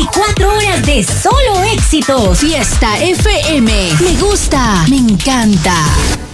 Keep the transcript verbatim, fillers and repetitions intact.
veinticuatro horas de solo éxitos. Fiesta F M. Me gusta, me encanta.